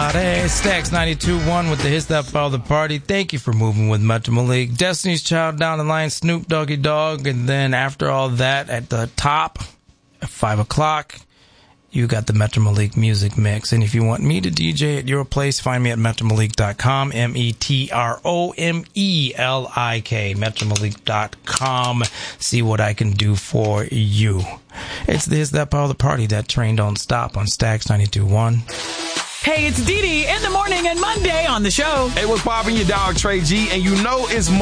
party. Stacks 92.1 with the hits that follow the party. Thank you for moving with Metro Malik. Destiny's Child down the line, Snoop Doggy Dogg. And then after all that, at the top, at 5 o'clock, you got the Metro Malik music mix. And if you want me to DJ at your place, find me at metromalik.com, METROMELIK, metromalik.com. See what I can do for you. It's the hits that power the party. That train don't stop on Stacks 92.1. Hey, it's Dee Dee in the morning and Monday on the show. Hey, what's poppin', your dog Trey G, and you know it's